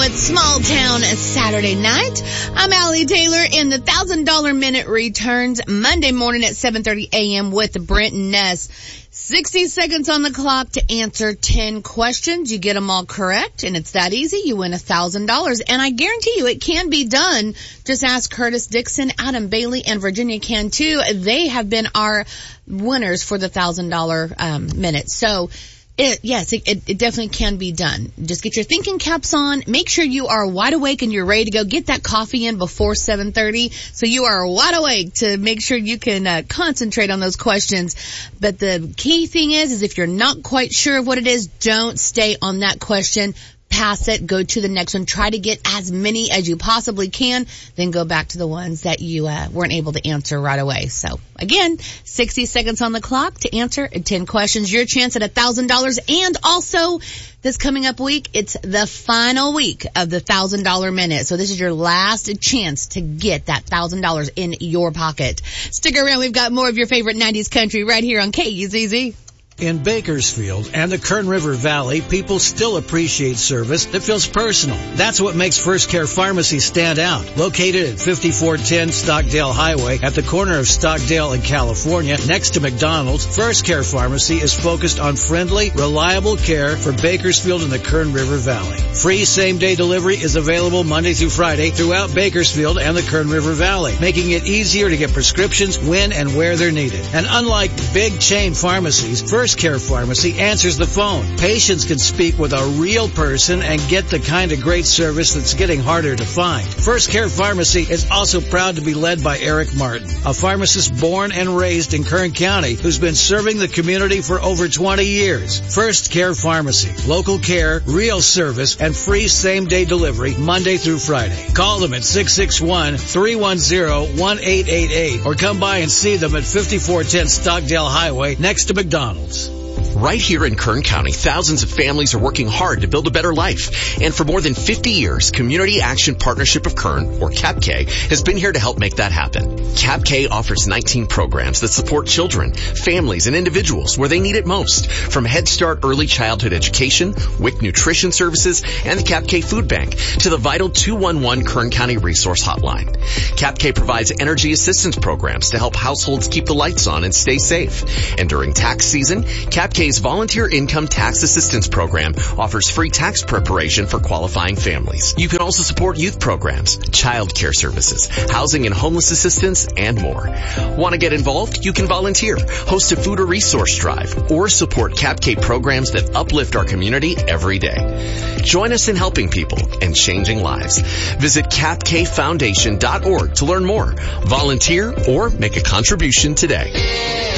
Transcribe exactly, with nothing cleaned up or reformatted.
It's Small Town Saturday night. I'm Allie Taylor, and the one thousand dollar Minute returns Monday morning at seven thirty a.m. with Brent Ness. sixty seconds on the clock to answer ten questions. You get them all correct, and it's that easy. You win one thousand dollars, and I guarantee you it can be done. Just ask Curtis Dixon, Adam Bailey, and Virginia can too. They have been our winners for the one thousand dollar um, minute. So, It, yes, it, it definitely can be done. Just get your thinking caps on. Make sure you are wide awake and you're ready to go. Get that coffee in before seven thirty so you are wide awake to make sure you can uh, concentrate on those questions. But the key thing is, is if you're not quite sure of what it is, don't stay on that question. Pass it, go to the next one, try to get as many as you possibly can, then go back to the ones that you uh, weren't able to answer right away. So again, sixty seconds on the clock to answer ten questions, your chance at one thousand dollars. And also, this coming up week, it's the final week of the one thousand dollar minute. So this is your last chance to get that one thousand dollars in your pocket. Stick around, we've got more of your favorite nineties country right here on K U Z Z. In Bakersfield and the Kern River Valley, people still appreciate service that feels personal. That's what makes First Care Pharmacy stand out. Located at fifty-four ten Stockdale Highway at the corner of Stockdale and California, next to McDonald's, First Care Pharmacy is focused on friendly, reliable care for Bakersfield and the Kern River Valley. Free same-day delivery is available Monday through Friday throughout Bakersfield and the Kern River Valley, making it easier to get prescriptions when and where they're needed. And unlike big chain pharmacies, First First Care Pharmacy answers the phone. Patients can speak with a real person and get the kind of great service that's getting harder to find. First Care Pharmacy is also proud to be led by Eric Martin, a pharmacist born and raised in Kern County who's been serving the community for over twenty years. First Care Pharmacy. Local care, real service, and free same-day delivery Monday through Friday. Call them at six six one, three one zero, one eight eight eight or come by and see them at fifty-four ten Stockdale Highway next to McDonald's. Right here in Kern County, thousands of families are working hard to build a better life. And for more than fifty years, Community Action Partnership of Kern, or C A P K, has been here to help make that happen. C A P K offers nineteen programs that support children, families, and individuals where they need it most. From Head Start Early Childhood Education, W I C Nutrition Services, and the C A P K Food Bank, to the vital two one one Kern County Resource Hotline. C A P K provides energy assistance programs to help households keep the lights on and stay safe. And during tax season, C A P K's Volunteer Income Tax Assistance Program offers free tax preparation for qualifying families. You can also support youth programs, child care services, housing and homeless assistance, and more. Want to get involved? You can volunteer, host a food or resource drive, or support C A P K programs that uplift our community every day. Join us in helping people and changing lives. Visit cap k foundation dot org to learn more. Volunteer or make a contribution today.